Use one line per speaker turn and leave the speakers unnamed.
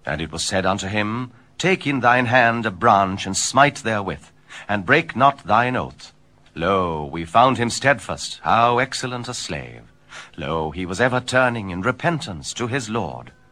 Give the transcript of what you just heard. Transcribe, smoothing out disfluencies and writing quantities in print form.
And it was said unto him, Take in thine hand a branch, and smite therewith, and break not thine oath. Lo, we found him steadfast, how excellent a slave! Lo, he was ever turning in repentance to his Lord.